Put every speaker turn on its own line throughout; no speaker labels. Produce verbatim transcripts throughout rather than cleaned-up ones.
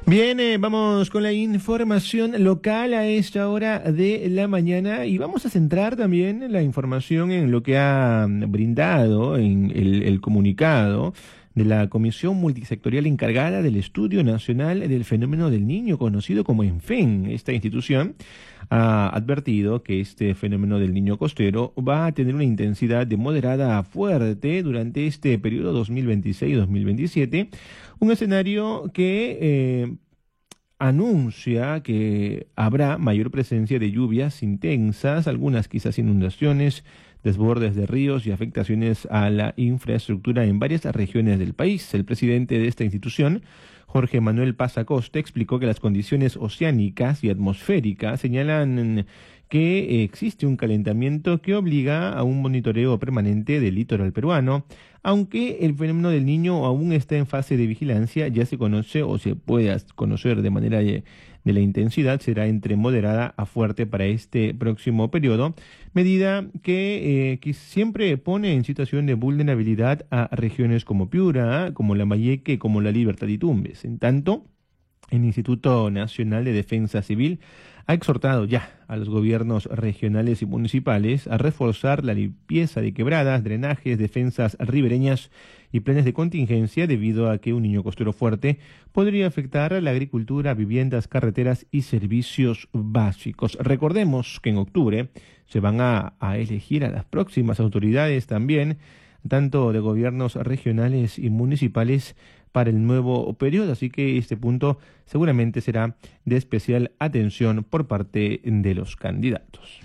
Bien, eh, vamos con la información local a esta hora de la mañana y vamos a centrar también la información en lo que ha brindado en el, el comunicado de la Comisión Multisectorial encargada del Estudio Nacional del Fenómeno del Niño, conocido como ENFEN. Esta institución ha advertido que este fenómeno del niño costero va a tener una intensidad de moderada a fuerte durante este periodo dos mil veintiséis dos mil veintisiete, un escenario que eh, anuncia que habrá mayor presencia de lluvias intensas, algunas quizás inundaciones, desbordes de ríos y afectaciones a la infraestructura en varias regiones del país. El presidente de esta institución, Jorge Manuel Paz Acosta, explicó que las condiciones oceánicas y atmosféricas señalan que existe un calentamiento que obliga a un monitoreo permanente del litoral peruano. Aunque el fenómeno del niño aún está en fase de vigilancia, ya se conoce o se puede conocer de manera de, de la intensidad, será entre moderada a fuerte para este próximo periodo, medida que, eh, que siempre pone en situación de vulnerabilidad a regiones como Piura, como Lambayeque, como La Libertad y Tumbes. En tanto, el Instituto Nacional de Defensa Civil ha exhortado ya a los gobiernos regionales y municipales a reforzar la limpieza de quebradas, drenajes, defensas ribereñas y planes de contingencia debido a que un niño costero fuerte podría afectar a la agricultura, viviendas, carreteras y servicios básicos. Recordemos que en octubre se van a, a elegir a las próximas autoridades también, tanto de gobiernos regionales y municipales, para el nuevo periodo, así que este punto seguramente será de especial atención por parte de los candidatos.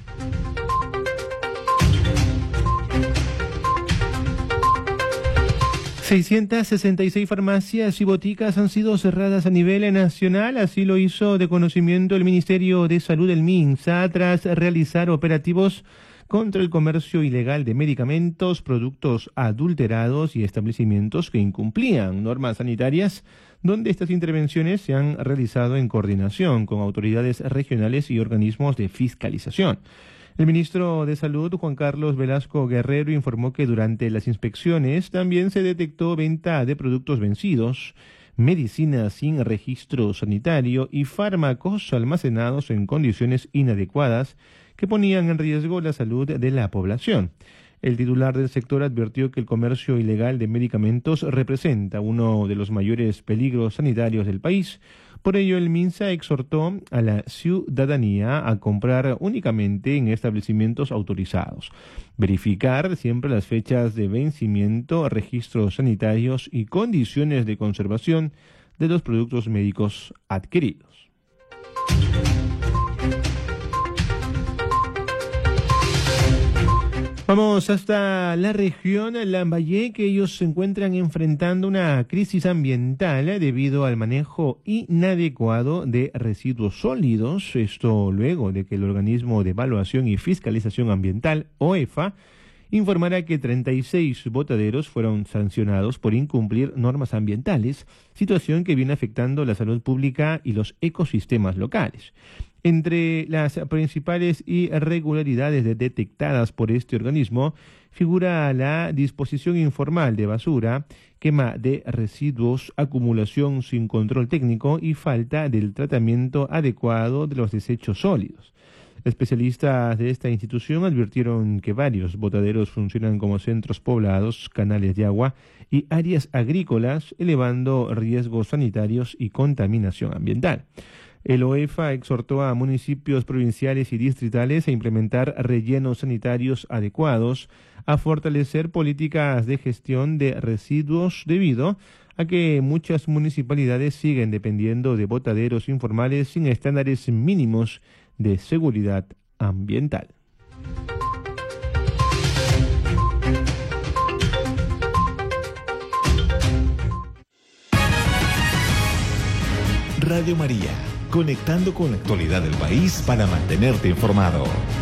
seiscientas sesenta y seis farmacias y boticas han sido cerradas a nivel nacional, así lo hizo de conocimiento el Ministerio de Salud del MINSA tras realizar operativos contra el comercio ilegal de medicamentos, productos adulterados y establecimientos que incumplían normas sanitarias, donde estas intervenciones se han realizado en coordinación con autoridades regionales y organismos de fiscalización. El ministro de Salud, Juan Carlos Velasco Guerrero, informó que durante las inspecciones también se detectó venta de productos vencidos, medicinas sin registro sanitario y fármacos almacenados en condiciones inadecuadas que ponían en riesgo la salud de la población. El titular del sector advirtió que el comercio ilegal de medicamentos representa uno de los mayores peligros sanitarios del país. Por ello, el MINSA exhortó a la ciudadanía a comprar únicamente en establecimientos autorizados, verificar siempre las fechas de vencimiento, registros sanitarios y condiciones de conservación de los productos médicos adquiridos. Vamos hasta la región Lambayeque, que ellos se encuentran enfrentando una crisis ambiental debido al manejo inadecuado de residuos sólidos. Esto luego de que el Organismo de Evaluación y Fiscalización Ambiental, O E F A, informará que treinta y seis botaderos fueron sancionados por incumplir normas ambientales, situación que viene afectando la salud pública y los ecosistemas locales. Entre las principales irregularidades detectadas por este organismo figura la disposición informal de basura, quema de residuos, acumulación sin control técnico y falta del tratamiento adecuado de los desechos sólidos. Especialistas de esta institución advirtieron que varios botaderos funcionan como centros poblados, canales de agua y áreas agrícolas, elevando riesgos sanitarios y contaminación ambiental. El O E F A exhortó a municipios provinciales y distritales a implementar rellenos sanitarios adecuados, a fortalecer políticas de gestión de residuos debido a que muchas municipalidades siguen dependiendo de botaderos informales sin estándares mínimos de seguridad ambiental.
Radio María, conectando con la actualidad del país para mantenerte informado.